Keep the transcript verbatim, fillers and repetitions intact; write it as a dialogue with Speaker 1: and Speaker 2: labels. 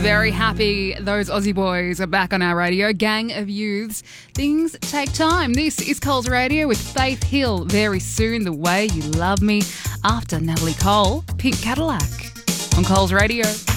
Speaker 1: Very happy those Aussie boys are back on our radio. Gang of Youths. Things take time. This is Coles Radio with Faith Hill. Very soon, The Way You Love Me. After Natalie Cole, Pink Cadillac on Coles Radio.